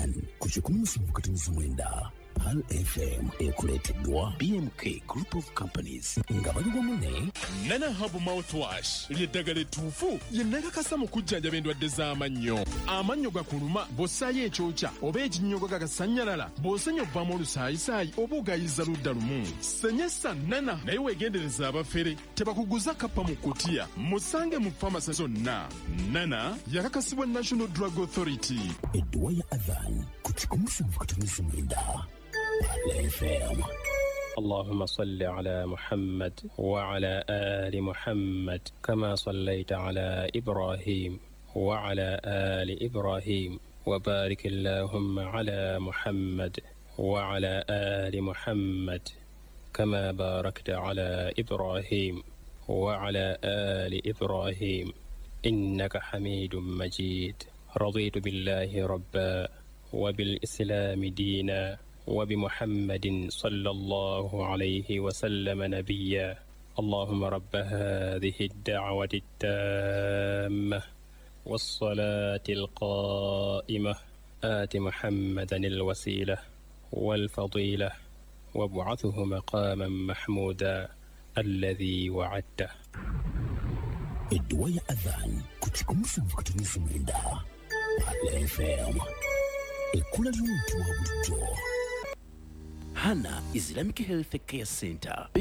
Adhan ku 17 Pal FM ekuleteddwa BMK Group of Companies nga bali wamu ne Nana Habu Mouthwash ly'eddagala ettuufu lye nnakakasa mu kujjanjaba endwadde z'amannyo. Amannyo gakuluma bw'ossaayo ekyokya oba ekinnyogo gagasannyalala bw'osenya obbamu olusaayisaayi oba ogayiza ludda lumu. Senyesa Nana naye weegendereza abafere tebakuguza kappa mu kkutiya. Musange mu famasi zonna. Nana yakakasibwa National Drug Authority. Edduwa ya Adhan ku 17 FM. اللهم صل على محمد وعلى آل محمد كما صليت على إبراهيم وعلى آل إبراهيم وبارك اللهم على محمد وعلى آل محمد كما باركت على إبراهيم وعلى آل إبراهيم إنك حميد مجيد. رضيت بالله ربا وبالإسلام دينا وبمحمد صلى الله عليه وسلم نبيا. اللهم رب هذه الدعوة التامة والصلاة القائمة آت محمدا الوسيلة والفضيلة وابعثه مقاما محمودا الذي وعدته. Edduwa ya Adhan ku 17 Pal FM. Ekkula ly'omuntu wa bulijjo. Hana Islamic Health Care Center.